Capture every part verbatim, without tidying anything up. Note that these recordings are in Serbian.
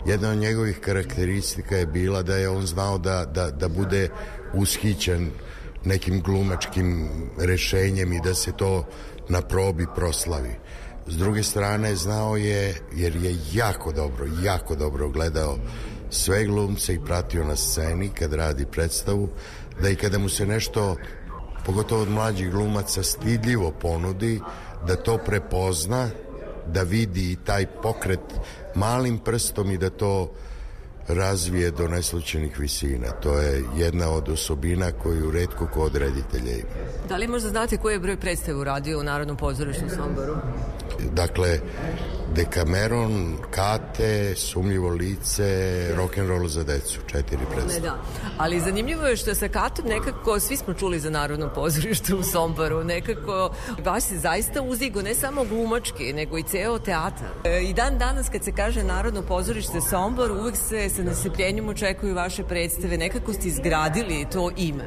jedna od njegovih karakteristika je bila da je on znao da, da, da bude ushićen nekim glumačkim rešenjem i da se to na probi proslavi. S druge strane, znao je, jer je jako dobro, jako dobro gledao sve glumce i pratio na sceni kad radi predstavu, da i kada mu se nešto, pogotovo od mlađih glumaca, stidljivo ponudi, da to prepozna, da vidi i taj pokret malim prstom i da to razvije do neslućenih visina. To je jedna od osobina koju retko ko od reditelja ima. Da li možda znate koji je broj predstave uradio u Narodnom pozorištu u Somboru? Dakle, Dekameron, Kate, Sumnjivo lice, Rock'n'roll za decu, četiri predstave. Ne, da. Ali zanimljivo je što sa Katom nekako, svi smo čuli za Narodno pozorište u Somboru, nekako baš se zaista uzigo, ne samo glumački, nego i ceo teatar. E, I dan danas kad se kaže Narodno pozorište Sombor, uvek se sa nestrpljenjem očekuju vaše predstave, nekako ste izgradili to ime.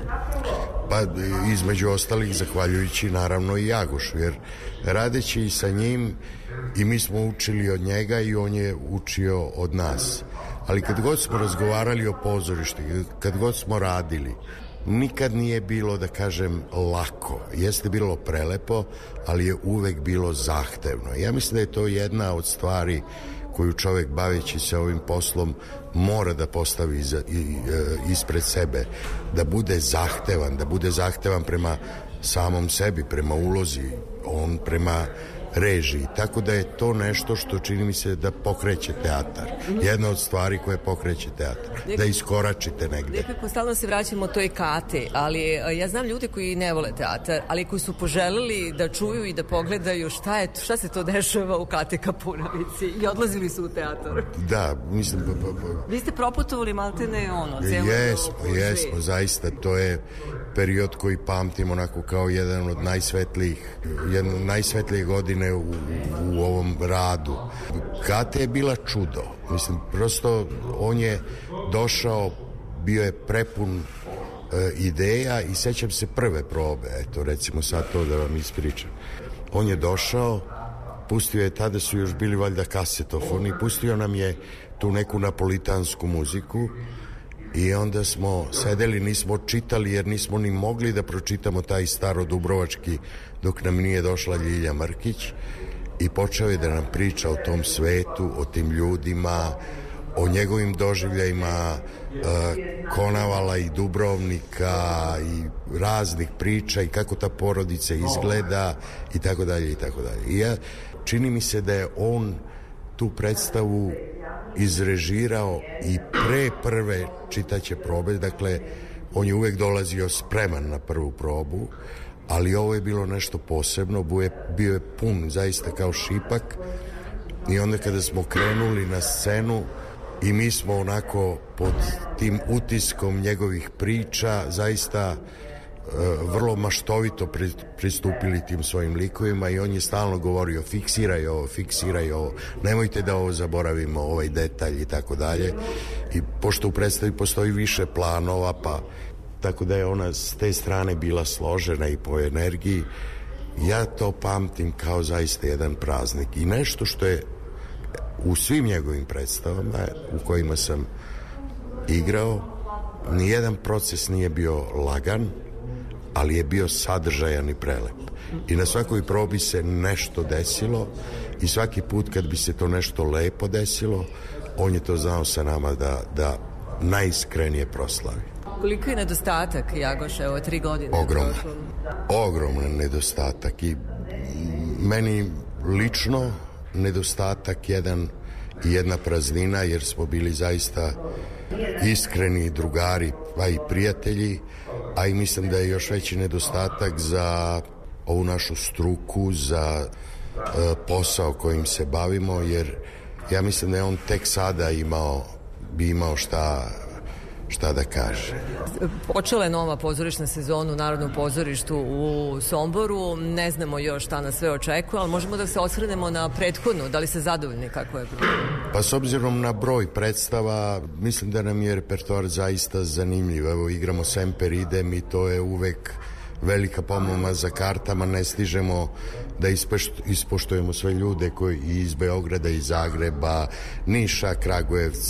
Pa između ostalih zahvaljujući naravno i Jagošu, jer radeći i sa njim i mi smo učili od njega i on je učio od nas. Ali kad god smo razgovarali o pozorištu, kad god smo radili, nikad nije bilo, da kažem, lako. Jeste bilo prelepo, ali je uvek bilo zahtevno. Ja mislim da je to jedna od stvari koju čovek baveći se ovim poslom mora da postavi iza, i, e, ispred sebe, da bude zahtevan, da bude zahtevan prema samom sebi, prema ulozi, on prema režiji, tako da je to nešto što čini mi se da pokreće teatar. Jedna od stvari koje pokreće teatar. Nekako, da iskoračite negde. Nekako stalno se vraćamo toj Kate, ali ja znam ljude koji ne vole teatar, ali koji su poželeli da čuju i da pogledaju šta, je, šta se to dešava u Kate Kapunavici i odlazili su u teatar. Da, mislim... Pa, pa, pa. Vi ste proputovali maltene ono, celo jesmo, to, jesmo, zaista, to je period koji pamtim onako kao jedan od najsvetlijih, jedan od najsvetlijih godina U, u ovom radu. Kate je bila čudo. Mislim, prosto on je došao, bio je prepun e, ideja i sećam se prve probe, eto recimo sad to da vam ispričam. On je došao, pustio je, tada su još bili valjda kasetofoni, pustio nam je tu neku napolitansku muziku i onda smo sedeli, nismo čitali jer nismo ni mogli da pročitamo taj starodubrovački dok nam nije došla Ljilja Mrkić i počeo je da nam priča o tom svetu, o tim ljudima, o njegovim doživljajima uh, Konavala i Dubrovnika i raznih priča i kako ta porodica izgleda i tako dalje i tako dalje. I ja, čini mi se da je on tu predstavu izrežirao i pre prve čitaće probe, dakle on je uvek dolazio spreman na prvu probu, ali ovo je bilo nešto posebno, bio je pun zaista kao šipak i onda kada smo krenuli na scenu i mi smo onako pod tim utiskom njegovih priča zaista vrlo maštovito pristupili tim svojim likovima i on je stalno govorio fiksiraj ovo, fiksiraj ovo, nemojte da ovo zaboravimo, ovaj detalj i tako dalje. I pošto u predstavi postoji više planova, pa tako da je ona s te strane bila složena i po energiji, ja to pamtim kao zaista jedan praznik i nešto što je u svim njegovim predstavama u kojima sam igrao, nijedan proces nije bio lagan, ali je bio sadržajan i prelep. I na svakoj probi se nešto desilo i svaki put kad bi se to nešto lepo desilo, on je to znao sa nama da, da najiskrenije proslavi. Koliko je nedostatak Jagoša, evo tri godine? Ogroman. Ogroman nedostatak i meni lično nedostatak jedan i jedna praznina jer smo bili zaista iskreni drugari pa i prijatelji, a i mislim da je još veći nedostatak za ovu našu struku, za uh, posao kojim se bavimo, jer ja mislim da je on tek sada imao, bi imao šta šta da kaže. Počela je nova pozorišna sezona u Narodnom pozorištu u Somboru, ne znamo još šta nas sve očekuje, ali možemo da se osvrnemo na prethodnu, da li ste zadovoljni kako je bilo? Pa s obzirom na broj predstava, mislim da nam je repertoar zaista zanimljiv. Evo, igramo Semper idem i to je uvek velika pomama za kartama, ne stižemo da ispoštujemo sve ljude koji iz Beograda, iz Zagreba, Niša, Kragujevca,